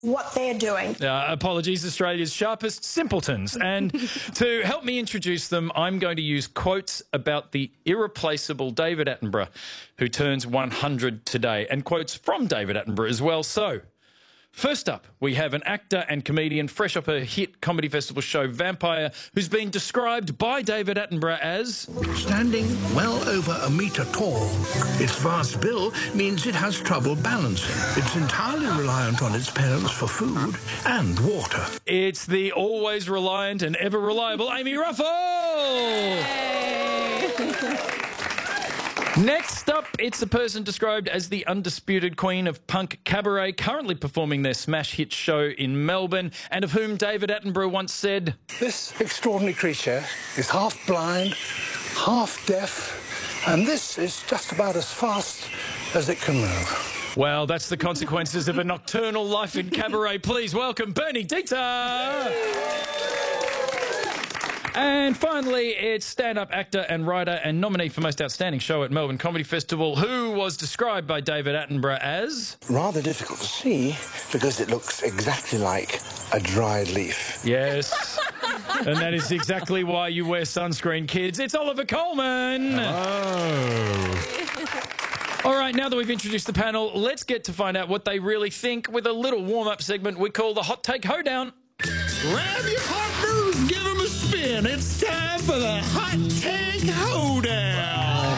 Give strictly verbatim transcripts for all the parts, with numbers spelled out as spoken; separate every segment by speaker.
Speaker 1: what they're doing.
Speaker 2: Uh, apologies, Australia's sharpest simpletons. And to help me introduce them, I'm going to use quotes about the irreplaceable David Attenborough, who turns one hundred today, and quotes from David Attenborough as well. So, first up, we have an actor and comedian fresh off a hit comedy festival show, Vampire, who's been described by David Attenborough as
Speaker 3: standing well over a metre tall. Its vast bill means it has trouble balancing. It's entirely reliant on its parents for food and water.
Speaker 2: It's the always reliant and ever reliable Amy Ruffle! Next up, it's a person described as the undisputed queen of punk cabaret, currently performing their smash hit show in Melbourne, and of whom David Attenborough once said,
Speaker 3: "This extraordinary creature is half blind, half deaf, and this is just about as fast as it can move."
Speaker 2: Well, that's the consequences of a nocturnal life in cabaret. Please welcome Bernie Dieter! And finally, it's stand-up actor and writer and nominee for Most Outstanding Show at Melbourne Comedy Festival, who was described by David Attenborough as
Speaker 4: rather difficult to see because it looks exactly like a dried leaf.
Speaker 2: Yes. And that is exactly why you wear sunscreen, kids. It's Oliver Coleman.
Speaker 5: Oh.
Speaker 2: All right, now that we've introduced the panel, let's get to find out what they really think with a little warm-up segment we call the Hot Take Hoedown.
Speaker 5: Grab your partners, give them a spin. It's time for the Hot Take Hoedown.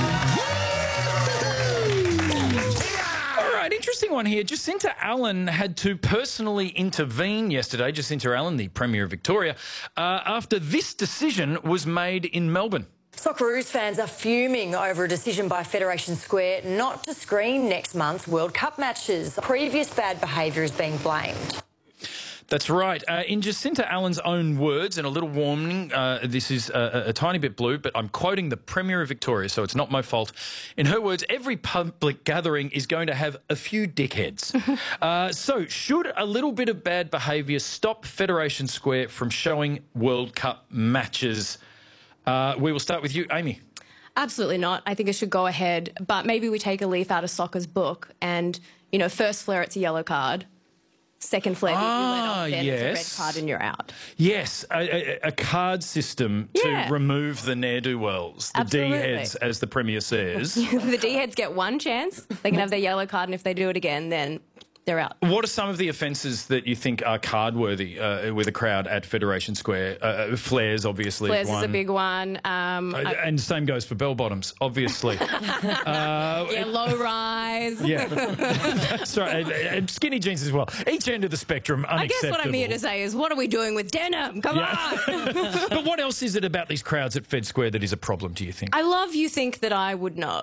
Speaker 2: All right, interesting one here. Jacinta Allen had to personally intervene yesterday, Jacinta Allen, the Premier of Victoria, uh, after this decision was made in Melbourne.
Speaker 6: Socceroos fans are fuming over a decision by Federation Square not to screen next month's World Cup matches. Previous bad behaviour is being blamed.
Speaker 2: That's right. Uh, in Jacinta Allen's own words, and a little warning, uh, this is a, a tiny bit blue, but I'm quoting the Premier of Victoria, so it's not my fault. In her words, every public gathering is going to have a few dickheads. uh, so should a little bit of bad behaviour stop Federation Square from showing World Cup matches? Uh, we will start with you, Amy.
Speaker 7: Absolutely not. I think it should go ahead, but maybe we take a leaf out of soccer's book and, you know, first flare it's a yellow card. Second flare,
Speaker 2: ah,
Speaker 7: you let off, then
Speaker 2: yes.
Speaker 7: it's a red card and you're out.
Speaker 2: Yes, a, a, a card system
Speaker 7: yeah.
Speaker 2: to remove the ne'er-do-wells, the
Speaker 7: Absolutely.
Speaker 2: D-heads, as the Premier says.
Speaker 7: The D-heads get one chance. They can have their yellow card, and if they do it again, then they're out.
Speaker 2: What are some of the offences that you think are card-worthy uh, with a crowd at Federation Square? Uh, flares, obviously,
Speaker 7: Flares
Speaker 2: is one.
Speaker 7: is a big one. Um,
Speaker 2: uh, and same goes for bell-bottoms, obviously. uh,
Speaker 7: yeah, low rise.
Speaker 2: Yeah, that's right. And skinny jeans as well. Each end of the spectrum, unacceptable.
Speaker 7: I guess what I'm here to say is, what are we doing with denim? Come
Speaker 2: yeah.
Speaker 7: on!
Speaker 2: But what else is it about these crowds at Fed Square that is a problem, do you think?
Speaker 7: I love you think that I would know.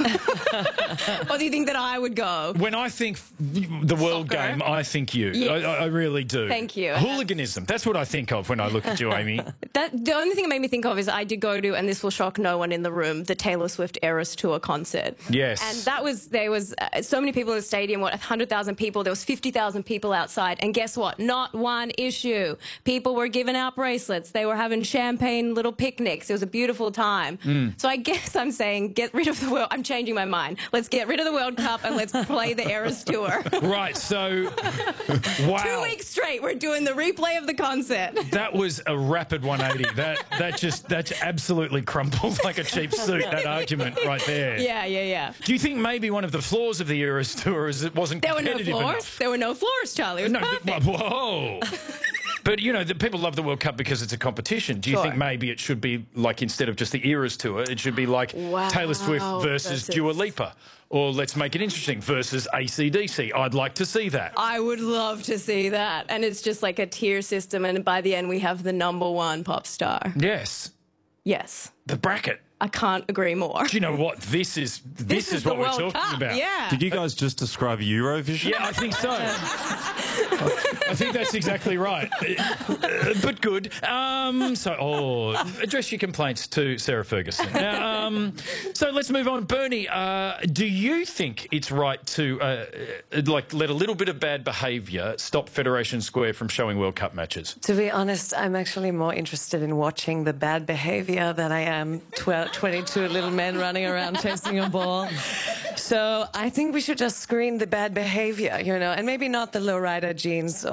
Speaker 7: Or do you think that I would go?
Speaker 2: When I think the World
Speaker 7: Soccer.
Speaker 2: Game, I think you.
Speaker 7: Yes.
Speaker 2: I, I really do.
Speaker 7: Thank you.
Speaker 2: Hooliganism. That's what I think of when I look at you, Amy.
Speaker 7: That, the only thing it made me think of is I did go to, and this will shock no one in the room, the Taylor Swift Eras Tour concert.
Speaker 2: Yes.
Speaker 7: And that was, there was uh, so many people in the stadium, what, one hundred thousand people, there was fifty thousand people outside, and guess what? Not one issue. People were giving out bracelets. They were having champagne little picnics. It was a beautiful time. Mm. So I guess I'm saying get rid of the world. I'm changing my mind. Let's get rid of the World Cup and let's play the Eras Tour.
Speaker 2: Right, so, wow.
Speaker 7: Two weeks straight, we're doing the replay of the concert.
Speaker 2: That was a rapid one eighty. That that just that absolutely crumbled like a cheap suit, that argument right there.
Speaker 7: Yeah, yeah, yeah.
Speaker 2: Do you think maybe one of the flaws of the Eras Tour is it wasn't
Speaker 7: There were no
Speaker 2: competitive
Speaker 7: floors.
Speaker 2: enough?
Speaker 7: There were no floors, Charlie. It was
Speaker 2: no,
Speaker 7: perfect.
Speaker 2: Whoa. But, you know, the people love the World Cup because it's a competition. Do you
Speaker 7: Sure.
Speaker 2: think maybe it should be, like, instead of just the Eras Tour, it should be like
Speaker 7: Wow.
Speaker 2: Taylor Swift versus,
Speaker 7: Versus-
Speaker 2: Dua Lipa? Or let's make it interesting, versus A C D C. I'd like to see that.
Speaker 7: I would love to see that. And it's just like a tier system, and by the end we have the number one pop star.
Speaker 2: Yes.
Speaker 7: Yes.
Speaker 2: The bracket.
Speaker 7: I can't agree more.
Speaker 2: Do you know what? This is this,
Speaker 7: This
Speaker 2: is,
Speaker 7: is the
Speaker 2: what we're
Speaker 7: World
Speaker 2: talking
Speaker 7: Cup,
Speaker 2: about.
Speaker 7: yeah.
Speaker 8: Did you guys just describe Eurovision?
Speaker 2: Yeah, I think so. I think that's exactly right. Uh, but good. Um, so, oh, address your complaints to Sarah Ferguson. Now, um, so let's move on. Bernie, uh, do you think it's right to uh, like let a little bit of bad behaviour stop Federation Square from showing World Cup matches?
Speaker 9: To be honest, I'm actually more interested in watching the bad behaviour than I am twelve, twenty-two little men running around chasing a ball. So I think we should just screen the bad behaviour, you know, and maybe not the lowrider jeans